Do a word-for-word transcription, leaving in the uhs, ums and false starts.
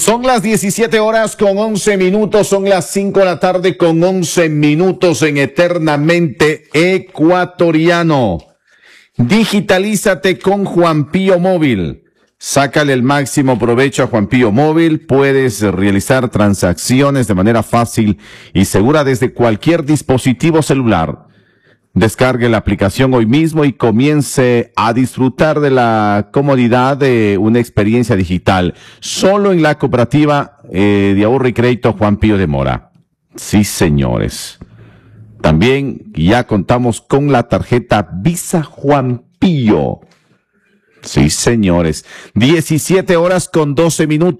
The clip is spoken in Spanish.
Son las diecisiete horas con once minutos, son las cinco de la tarde con once minutos en Eternamente Ecuatoriano. Digitalízate con Juan Pío Móvil. Sácale el máximo provecho a Juan Pío Móvil. Puedes realizar transacciones de manera fácil y segura desde cualquier dispositivo celular. Descargue la aplicación hoy mismo y comience a disfrutar de la comodidad de una experiencia digital. Solo en la cooperativa eh, de ahorro y crédito Juan Pío de Mora. Sí, señores. También ya contamos con la tarjeta Visa Juan Pío. Sí, señores. diecisiete horas con doce minutos.